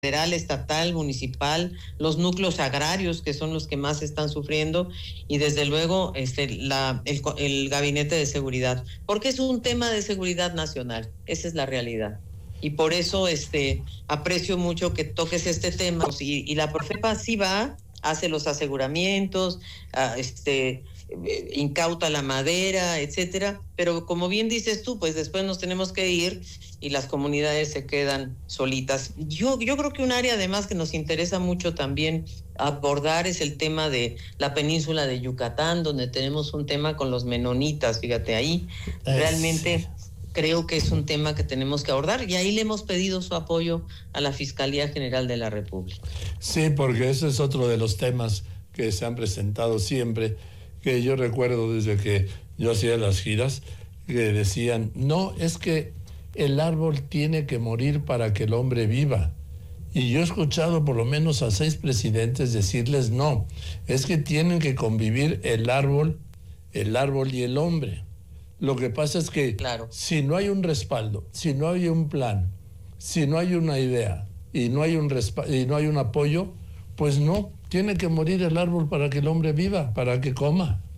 federal, estatal, municipal, los núcleos agrarios, que son los que más están sufriendo, y desde luego el gabinete de seguridad, porque es un tema de seguridad nacional, esa es la realidad. Y por eso aprecio mucho que toques este tema, y la Profepa sí va, hace los aseguramientos, incauta la madera, etcétera, pero como bien dices tú, pues después nos tenemos que ir y las comunidades se quedan solitas. Yo creo que un área además que nos interesa mucho también abordar es el tema de la península de Yucatán, donde tenemos un tema con los menonitas, fíjate, ahí realmente creo que es un tema que tenemos que abordar, y ahí le hemos pedido su apoyo a la Fiscalía General de la República. Sí, porque ese es otro de los temas que se han presentado siempre, que yo recuerdo desde que yo hacía las giras, que decían, no, es que el árbol tiene que morir para que el hombre viva. Y yo he escuchado por lo menos a 6 presidentes decirles, no, es que tienen que convivir el árbol y el hombre. Lo que pasa es que claro, si no hay un respaldo, si no hay un plan, si no hay una idea y no hay un apoyo, pues no, tiene que morir el árbol para que el hombre viva, para que coma.